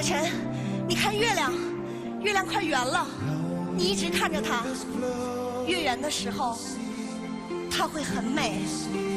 晨，你看月亮，月亮快圆了，你一直看着它，月圆的时候，它会很美。